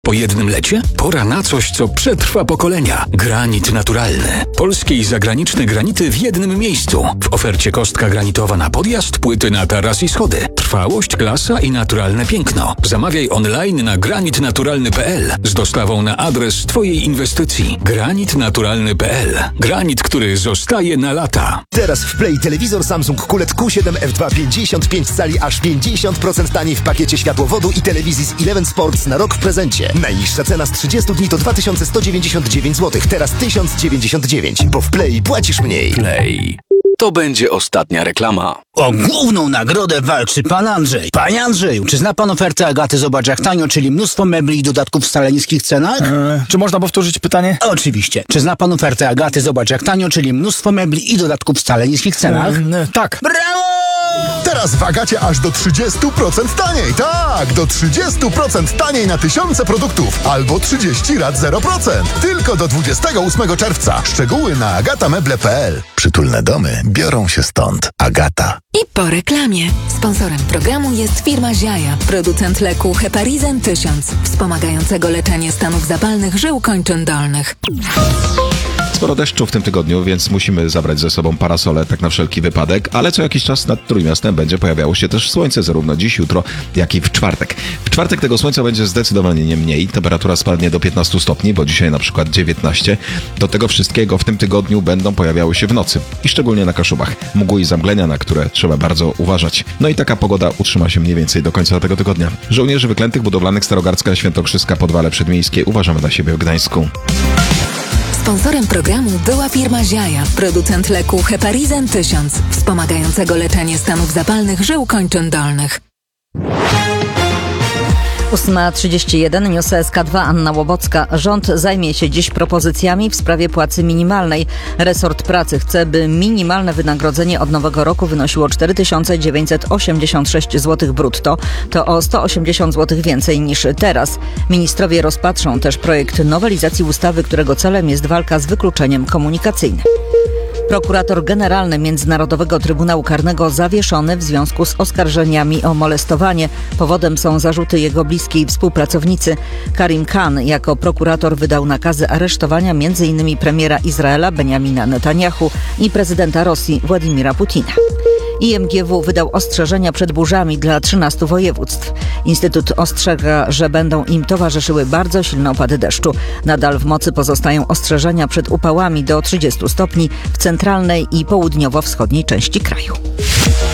Po jednym lecie? Pora na coś, co przetrwa pokolenia. Granit naturalny. Polskie i zagraniczne granity w jednym miejscu. W ofercie kostka granitowa na podjazd, płyty na taras i schody. Trwałość, klasa i naturalne piękno. Zamawiaj online na granitnaturalny.pl z dostawą na adres Twojej inwestycji. Granitnaturalny.pl. Granit, który zostaje na lata. Teraz w Play telewizor Samsung QLED Q7 F2 55 cali aż 50% taniej w pakiecie światłowodu i telewizji z Eleven Sports na rok w prezencie. Najniższa cena z 30 dni to 2199 zł, teraz 1099, bo w Play płacisz mniej. Play. To będzie ostatnia reklama. O główną nagrodę walczy pan Andrzej. Panie Andrzeju, czy zna pan ofertę Agaty Zobacz jak tanio, czyli mnóstwo mebli i dodatków w wcale niskich cenach? Czy można powtórzyć pytanie? Oczywiście. Czy zna pan ofertę Agaty Zobacz jak tanio, czyli mnóstwo mebli i dodatków w wcale niskich cenach? Tak. Brawo! Teraz w Agacie aż do 30% taniej. Tak, do 30% taniej na tysiące produktów. Albo 30 rat 0%. Tylko do 28 czerwca. Szczegóły na agatameble.pl. Przytulne domy biorą się stąd. Agata. I po reklamie. Sponsorem programu jest firma Ziaja, producent leku Heparizan 1000, wspomagającego leczenie stanów zapalnych żył kończyn dolnych. Sporo deszczu w tym tygodniu, więc musimy zabrać ze sobą parasole, tak na wszelki wypadek, ale co jakiś czas nad Trójmiastem będzie pojawiało się też słońce, zarówno dziś, jutro, jak i w czwartek. W czwartek tego słońca będzie zdecydowanie nie mniej, temperatura spadnie do 15 stopni, bo dzisiaj na przykład 19. Do tego wszystkiego w tym tygodniu będą pojawiały się w nocy i szczególnie na Kaszubach. Mgły i zamglenia, na które trzeba bardzo uważać. No i taka pogoda utrzyma się mniej więcej do końca tego tygodnia. Żołnierzy wyklętych budowlanych Starogardzka, Świętokrzyska, Podwale Przedmiejskie uważamy na siebie w Gdańsku. Sponsorem programu była firma Ziaja, producent leku Heparizan 1000, wspomagającego leczenie stanów zapalnych żył kończyn dolnych. 8:31, News SK2, Anna Łobocka. Rząd zajmie się dziś propozycjami w sprawie płacy minimalnej. Resort pracy chce, by minimalne wynagrodzenie od nowego roku wynosiło 4986 zł brutto. To o 180 zł więcej niż teraz. Ministrowie rozpatrzą też projekt nowelizacji ustawy, którego celem jest walka z wykluczeniem komunikacyjnym. Prokurator generalny Międzynarodowego Trybunału Karnego zawieszony w związku z oskarżeniami o molestowanie. Powodem są zarzuty jego bliskiej współpracownicy. Karim Khan jako prokurator wydał nakazy aresztowania m.in. premiera Izraela Benjamina Netanyahu i prezydenta Rosji Władimira Putina. IMGW wydał ostrzeżenia przed burzami dla 13 województw. Instytut ostrzega, że będą im towarzyszyły bardzo silne opady deszczu. Nadal w mocy pozostają ostrzeżenia przed upałami do 30 stopni w centralnej i południowo-wschodniej części kraju.